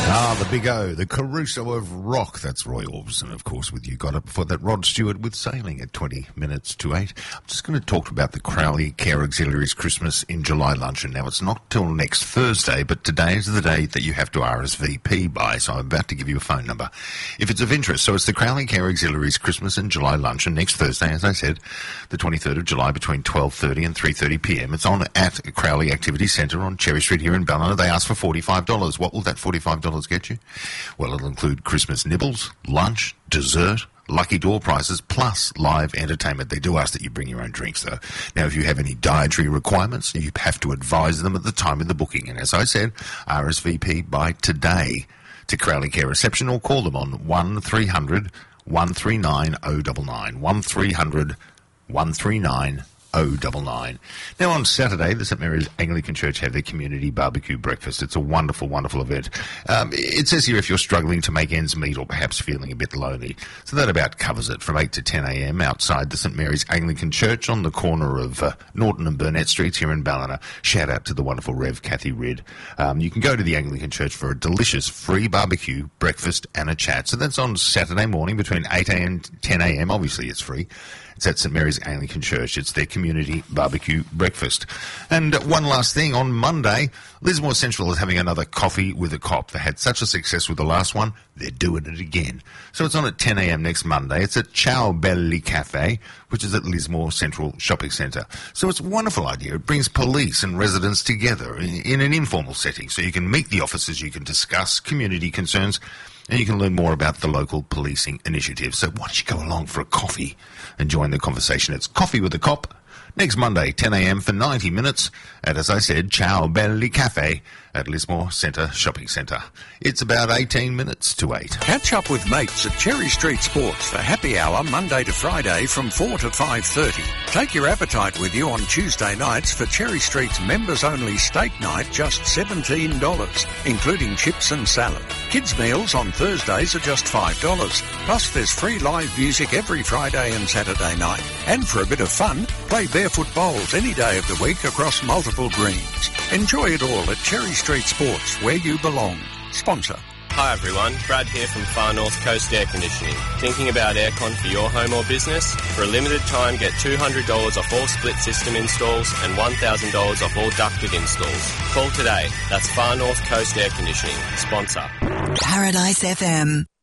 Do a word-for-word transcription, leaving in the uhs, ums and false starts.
Ah, the Big O, the Caruso of rock. That's Roy Orbison, of course, with You Got It. Before that, Rod Stewart with Sailing at twenty minutes to eight. I'm just going to talk about the Crowley Care Auxiliaries Christmas in July luncheon. Now, it's not till next Thursday, but today is the day that you have to R S V P by, so I'm about to give you a phone number if it's of interest. So it's the Crowley Care Auxiliaries Christmas in July luncheon next Thursday, as I said, the twenty-third of July between twelve thirty and three thirty p m. It's on at Crowley Activity Centre on Cherry Street here in Ballina. They ask for forty-five dollars. What will that forty-five dollars get you? Well, it'll include Christmas nibbles, lunch, dessert, lucky door prizes, plus live entertainment. They do ask that you bring your own drinks, though. Now, if you have any dietary requirements, you have to advise them at the time of the booking. And as I said, R S V P by today to Crowley Care Reception or call them on one three hundred, one three nine, oh nine nine, one three hundred, one three nine, oh nine nine. Now, on Saturday, the St Mary's Anglican Church had their community barbecue breakfast. It's a wonderful, wonderful event. Um, it says here if you're struggling to make ends meet or perhaps feeling a bit lonely. So that about covers it from eight to ten a m outside the St Mary's Anglican Church on the corner of uh, Norton and Burnett Streets here in Ballina. Shout out to the wonderful Rev Kathy Ridd. Um, you can go to the Anglican Church for a delicious free barbecue, breakfast and a chat. So that's on Saturday morning between eight a m and ten a m Obviously, it's free. It's at St Mary's Anglican Church. It's their community barbecue breakfast. And uh, one last thing, on Monday, Lismore Central is having another Coffee with a Cop. They had such a success with the last one, they're doing it again. So it's on at ten a m next Monday. It's at Ciao Belli Cafe, which is at Lismore Central Shopping Centre. So it's a wonderful idea. It brings police and residents together in, in an informal setting. So you can meet the officers, you can discuss community concerns, and you can learn more about the local policing initiative. So why don't you go along for a coffee and join the conversation? It's Coffee with a Cop next Monday, ten a m for ninety minutes at, as I said, Ciao Belli Cafe at Lismore Centre Shopping Centre. It's about eighteen minutes to eight. Catch up with mates at Cherry Street Sports for happy hour Monday to Friday from four to five thirty. Take your appetite with you on Tuesday nights for Cherry Street's members-only steak night, just seventeen dollars, including chips and salad. Kids' meals on Thursdays are just five dollars. Plus, there's free live music every Friday and Saturday night. And for a bit of fun, play barefoot bowls any day of the week across multiple greens. Enjoy it all at Cherry Street Sports, where you belong. Sponsor. Hi everyone, Brad here from Far North Coast Air Conditioning. Thinking about aircon for your home or business? For a limited time, get two hundred dollars off all split system installs and one thousand dollars off all ducted installs. Call today. That's Far North Coast Air Conditioning. Sponsor. Paradise F M.